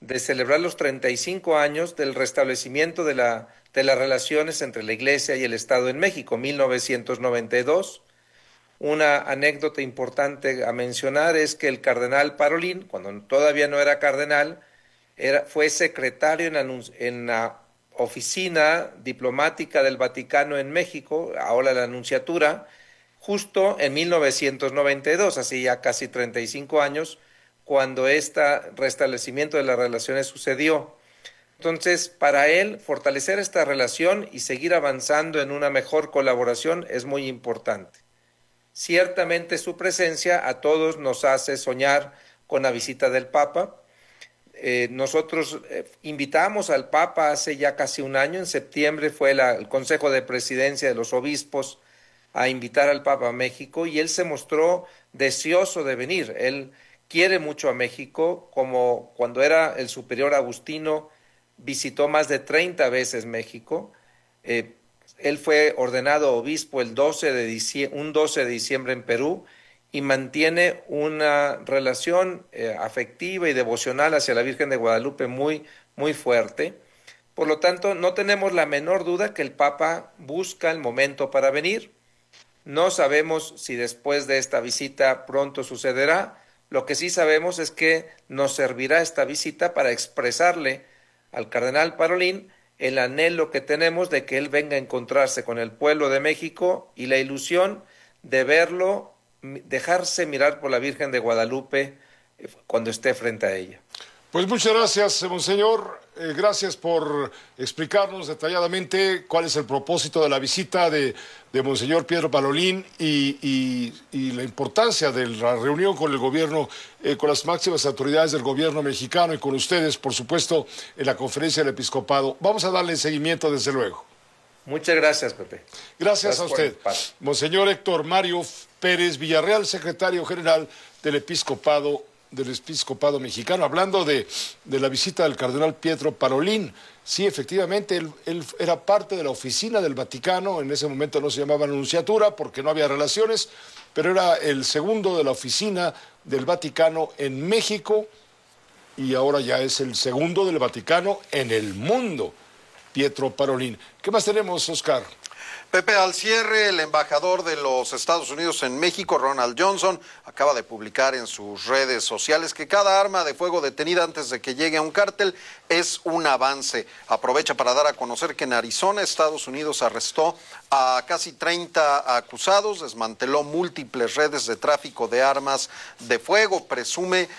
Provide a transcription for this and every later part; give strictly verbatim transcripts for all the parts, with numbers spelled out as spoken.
de celebrar los treinta y cinco años del restablecimiento de, la, de las relaciones entre la Iglesia y el Estado en México, mil novecientos noventa y dos. Una anécdota importante a mencionar es que el cardenal Parolín, cuando todavía no era cardenal, era, fue secretario en la, en la oficina diplomática del Vaticano en México, ahora la Nunciatura, justo en mil novecientos noventa y dos, así ya casi treinta y cinco años, cuando este restablecimiento de las relaciones sucedió. Entonces, para él, fortalecer esta relación y seguir avanzando en una mejor colaboración es muy importante. Ciertamente su presencia a todos nos hace soñar con la visita del Papa. Eh, nosotros eh, invitamos al Papa hace ya casi un año, en septiembre fue la, el Consejo de Presidencia de los Obispos a invitar al Papa a México y él se mostró deseoso de venir. Él quiere mucho a México, como cuando era el superior Agustino visitó más de treinta veces México. Eh, él fue ordenado obispo el doce de diciembre, un doce de diciembre en Perú y mantiene una relación eh, afectiva y devocional hacia la Virgen de Guadalupe muy, muy fuerte. Por lo tanto, no tenemos la menor duda que el Papa busca el momento para venir. No sabemos si después de esta visita pronto sucederá. Lo que sí sabemos es que nos servirá esta visita para expresarle al cardenal Parolín el anhelo que tenemos de que él venga a encontrarse con el pueblo de México y la ilusión de verlo, dejarse mirar por la Virgen de Guadalupe cuando esté frente a ella. Pues muchas gracias, monseñor. Eh, gracias por explicarnos detalladamente cuál es el propósito de la visita de, de monseñor Pietro Parolín y, y, y la importancia de la reunión con el gobierno, eh, con las máximas autoridades del gobierno mexicano y con ustedes, por supuesto, en la conferencia del episcopado. Vamos a darle seguimiento, desde luego. Muchas gracias, Pepe. Gracias, gracias a usted. Monseñor Héctor Mario Pérez Villarreal, secretario general del episcopado del episcopado mexicano, hablando de, de la visita del cardenal Pietro Parolín. Sí, efectivamente, él, él era parte de la oficina del Vaticano, en ese momento no se llamaba Nunciatura porque no había relaciones, pero era el segundo de la oficina del Vaticano en México y ahora ya es el segundo del Vaticano en el mundo, Pietro Parolín. ¿Qué más tenemos, Oscar? Pepe, al cierre, el embajador de los Estados Unidos en México, Ronald Johnson, acaba de publicar en sus redes sociales que cada arma de fuego detenida antes de que llegue a un cártel es un avance. Aprovecha para dar a conocer que en Arizona, Estados Unidos, arrestó a casi treinta acusados, desmanteló múltiples redes de tráfico de armas de fuego, presume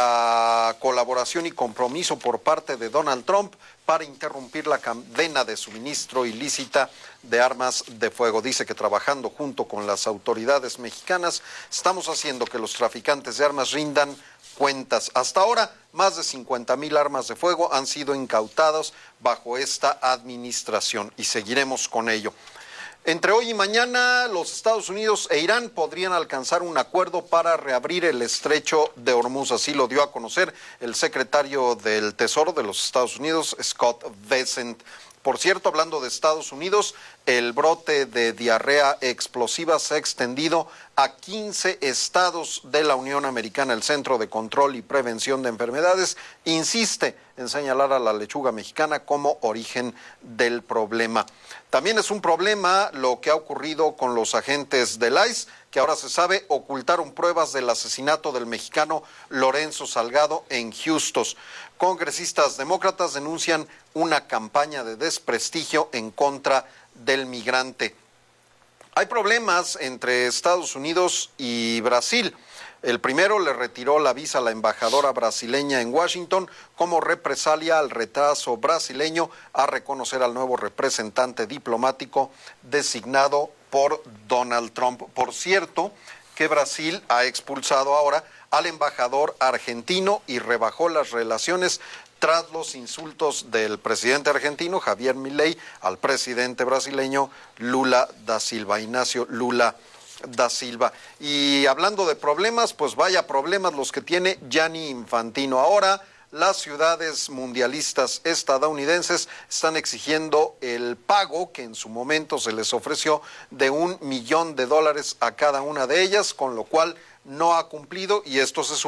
la colaboración y compromiso por parte de Donald Trump para interrumpir la cadena de suministro ilícita de armas de fuego. Dice que trabajando junto con las autoridades mexicanas estamos haciendo que los traficantes de armas rindan cuentas. Hasta ahora, más de cincuenta mil armas de fuego han sido incautadas bajo esta administración y seguiremos con ello. Entre hoy y mañana, los Estados Unidos e Irán podrían alcanzar un acuerdo para reabrir el estrecho de Hormuz. Así lo dio a conocer el secretario del Tesoro de los Estados Unidos, Scott Bessent. Por cierto, hablando de Estados Unidos, el brote de diarrea explosiva se ha extendido a quince estados de la Unión Americana. El Centro de Control y Prevención de Enfermedades insiste en señalar a la lechuga mexicana como origen del problema. También es un problema lo que ha ocurrido con los agentes del I C E, que ahora se sabe ocultaron pruebas del asesinato del mexicano Lorenzo Salgado en Houston. Congresistas demócratas denuncian una campaña de desprestigio en contra del migrante. Hay problemas entre Estados Unidos y Brasil. El primero le retiró la visa a la embajadora brasileña en Washington como represalia al retraso brasileño a reconocer al nuevo representante diplomático designado por Donald Trump. Por cierto, que Brasil ha expulsado ahora al embajador argentino y rebajó las relaciones tras los insultos del presidente argentino, Javier Milei, al presidente brasileño Lula da Silva, Ignacio Lula da Silva. Y hablando de problemas, pues vaya problemas los que tiene Gianni Infantino. Ahora las ciudades mundialistas estadounidenses están exigiendo el pago que en su momento se les ofreció de un millón de dólares a cada una de ellas, con lo cual no ha cumplido, y esto se suma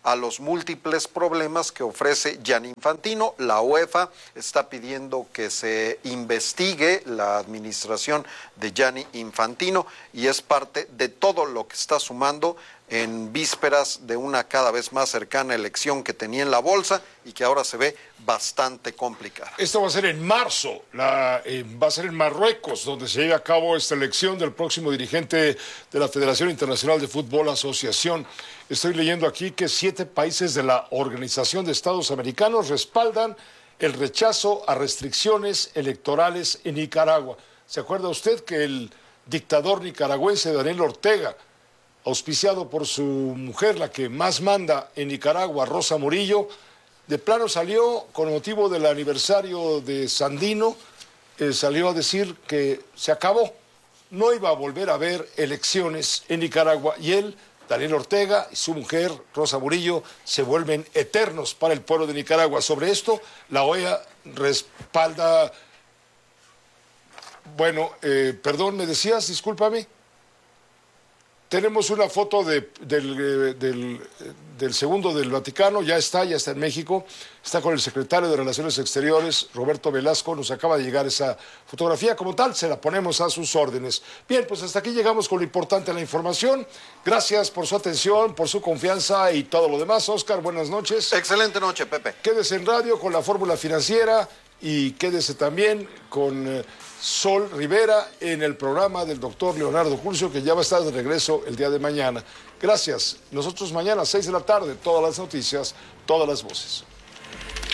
a los múltiples problemas que ofrece Gianni Infantino. La UEFA está pidiendo que se investigue la administración de Gianni Infantino y es parte de todo lo que está sumando en vísperas de una cada vez más cercana elección que tenía en la bolsa y que ahora se ve bastante complicada. Esto va a ser en marzo, la, eh, va a ser en Marruecos, donde se lleve a cabo esta elección del próximo dirigente de la Federación Internacional de Fútbol Asociación. Estoy leyendo aquí que siete países de la Organización de Estados Americanos respaldan el rechazo a restricciones electorales en Nicaragua. ¿Se acuerda usted que el dictador nicaragüense Daniel Ortega, auspiciado por su mujer, la que más manda en Nicaragua, Rosa Murillo, de plano salió con motivo del aniversario de Sandino, eh, salió a decir que se acabó, no iba a volver a haber elecciones en Nicaragua y él, Daniel Ortega y su mujer, Rosa Murillo, se vuelven eternos para el pueblo de Nicaragua. Sobre esto, la O E A respalda... Bueno, eh, perdón, ¿me decías? Discúlpame. Tenemos una foto de, del, del, del segundo del Vaticano, ya está, ya está en México, está con el secretario de Relaciones Exteriores, Roberto Velasco, nos acaba de llegar esa fotografía, como tal, se la ponemos a sus órdenes. Bien, pues hasta aquí llegamos con lo importante de la información, gracias por su atención, por su confianza y todo lo demás. Oscar, buenas noches. Excelente noche, Pepe. Quédese en radio con la fórmula financiera y quédese también con eh, Sol Rivera en el programa del doctor Leonardo Curcio, que ya va a estar de regreso el día de mañana. Gracias. Nosotros mañana a seis de la tarde, todas las noticias, todas las voces.